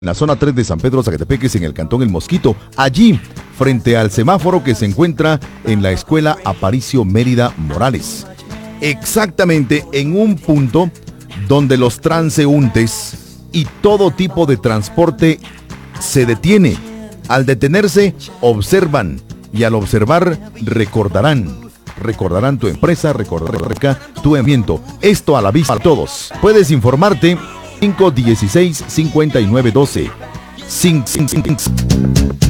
En la zona 3 de San Pedro Zacatepeques, en el cantón El Mosquito, allí, frente al semáforo que se encuentra en la escuela Aparicio Mérida Morales. Exactamente en un punto donde los transeúntes y todo tipo de transporte se detiene. Al detenerse, observan y al observar, recordarán tu empresa, recordarán tu evento. Esto a la vista de todos. Puedes informarte 516-5912.